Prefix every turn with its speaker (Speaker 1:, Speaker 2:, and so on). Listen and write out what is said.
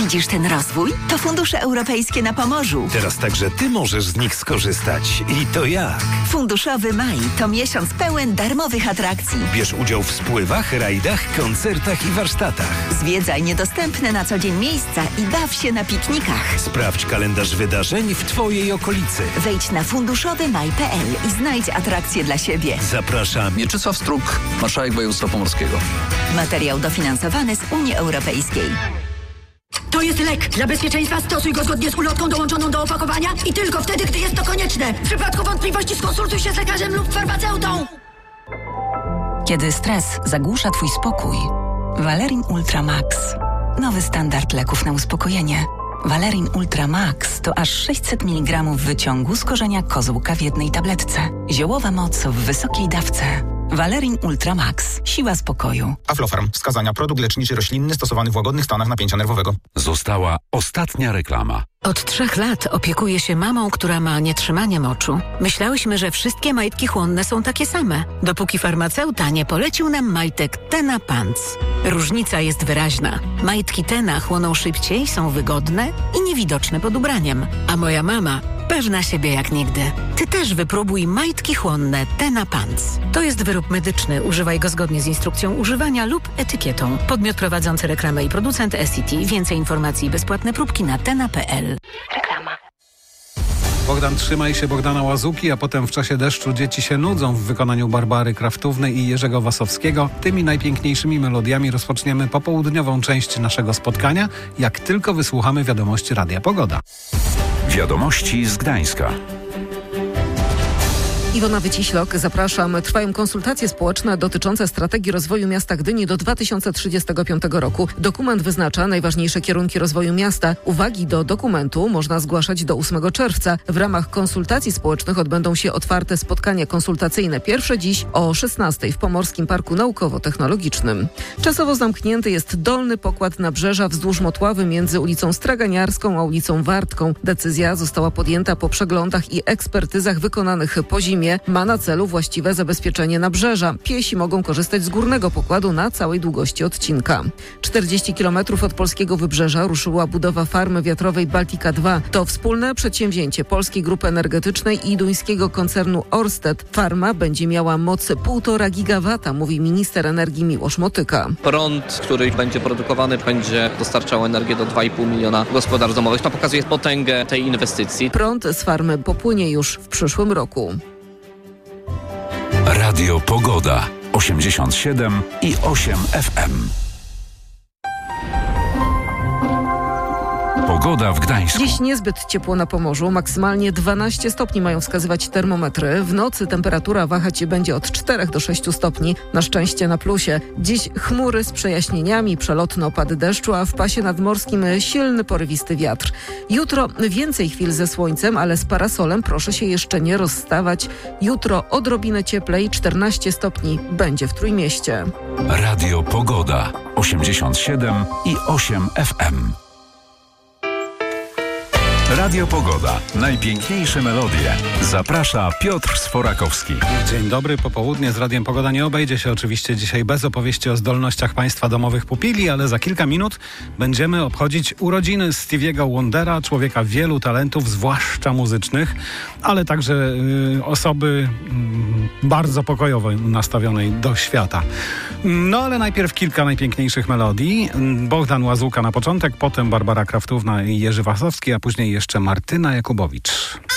Speaker 1: Widzisz ten rozwój? To fundusze europejskie na Pomorzu.
Speaker 2: Teraz także ty możesz z nich skorzystać. I to jak?
Speaker 1: Funduszowy maj to miesiąc pełen darmowych atrakcji.
Speaker 2: Bierz udział w spływach, rajdach, koncertach i warsztatach.
Speaker 1: Zwiedzaj niedostępne na co dzień miejsca i baw się na piknikach.
Speaker 2: Sprawdź kalendarz wydarzeń w twojej okolicy.
Speaker 1: Wejdź na funduszowymaj.pl i znajdź atrakcje dla siebie.
Speaker 2: Zapraszam.
Speaker 3: Mieczysław Struk, marszałek województwa pomorskiego.
Speaker 1: Materiał dofinansowany z Unii Europejskiej.
Speaker 4: To jest lek. Dla bezpieczeństwa stosuj go zgodnie z ulotką dołączoną do opakowania i tylko wtedy, gdy jest to konieczne. W przypadku wątpliwości skonsultuj się z lekarzem lub farmaceutą.
Speaker 5: Kiedy stres zagłusza twój spokój, Valerin Ultra Max. Nowy standard leków na uspokojenie. Valerin Ultra Max to aż 600 mg wyciągu z korzenia kozłka w jednej tabletce. Ziołowa moc w wysokiej dawce. Valerin Ultra Max. Siła spokoju.
Speaker 6: Aflofarm. Wskazania. Produkt leczniczy roślinny stosowany w łagodnych stanach napięcia nerwowego.
Speaker 7: Została ostatnia reklama.
Speaker 8: Od 3 lat opiekuję się mamą, która ma nietrzymanie moczu. Myślałyśmy, że wszystkie majtki chłonne są takie same, dopóki farmaceuta nie polecił nam majtek Tena Pants. Różnica jest wyraźna. Majtki Tena chłoną szybciej, są wygodne i niewidoczne pod ubraniem. A moja mama pewna siebie jak nigdy. Ty też wypróbuj majtki chłonne Tena Pants. To jest wyrób medyczny. Używaj go zgodnie z instrukcją używania lub etykietą. Podmiot prowadzący reklamę i producent SCT. Więcej informacji i bezpłatne próbki na tena.pl.
Speaker 1: Reklama.
Speaker 9: Bogdan, trzymaj się Bogdana Łazuki, a potem w czasie deszczu dzieci się nudzą w wykonaniu Barbary Kraftównej i Jerzego Wasowskiego. Tymi najpiękniejszymi melodiami rozpoczniemy popołudniową część naszego spotkania, jak tylko wysłuchamy wiadomości Radia Pogoda.
Speaker 7: Wiadomości z Gdańska.
Speaker 10: Iwona Wyciślok, zapraszam. Trwają konsultacje społeczne dotyczące strategii rozwoju miasta Gdyni do 2035 roku. Dokument wyznacza najważniejsze kierunki rozwoju miasta. Uwagi do dokumentu można zgłaszać do 8 czerwca. W ramach konsultacji społecznych odbędą się otwarte spotkania konsultacyjne. Pierwsze dziś o 16 w Pomorskim Parku Naukowo-Technologicznym. Czasowo zamknięty jest dolny pokład nabrzeża wzdłuż Motławy między ulicą Straganiarską a ulicą Wartką. Decyzja została podjęta po przeglądach i ekspertyzach wykonanych po zimie. Ma na celu właściwe zabezpieczenie nabrzeża. Piesi mogą korzystać z górnego pokładu na całej długości odcinka. 40 km od polskiego wybrzeża ruszyła budowa farmy wiatrowej Baltica 2. To wspólne przedsięwzięcie Polskiej Grupy Energetycznej i duńskiego koncernu Ørsted. Farma będzie miała moc 1,5 gigawata, mówi minister energii Miłosz Motyka.
Speaker 11: Prąd, który będzie produkowany, będzie dostarczał energię do 2,5 miliona gospodarstw domowych. To pokazuje potęgę tej inwestycji.
Speaker 10: Prąd z farmy popłynie już w przyszłym roku.
Speaker 7: Radio Pogoda 87,8 FM. Pogoda w Gdańsku.
Speaker 10: Dziś niezbyt ciepło na Pomorzu. Maksymalnie 12 stopni mają wskazywać termometry. W nocy temperatura wahać się będzie od 4 do 6 stopni. Na szczęście na plusie. Dziś chmury z przejaśnieniami, przelotne opady deszczu, a w pasie nadmorskim silny, porywisty wiatr. Jutro więcej chwil ze słońcem, ale z parasolem proszę się jeszcze nie rozstawać. Jutro odrobinę cieplej, 14 stopni będzie w Trójmieście.
Speaker 7: Radio Pogoda 87,8 FM. Radio Pogoda. Najpiękniejsze melodie. Zaprasza Piotr Sforakowski.
Speaker 9: Dzień dobry, popołudnie z Radiem Pogoda. Nie obejdzie się oczywiście dzisiaj bez opowieści o zdolnościach państwa domowych pupili, ale za kilka minut będziemy obchodzić urodziny Stevie'ego Wondera, człowieka wielu talentów, zwłaszcza muzycznych, ale także osoby bardzo pokojowo nastawionej do świata. No ale najpierw kilka najpiękniejszych melodii. Bogdan Łazuka na początek, potem Barbara Kraftówna i Jerzy Wasowski, a później jeszcze Martyna Jakubowicz.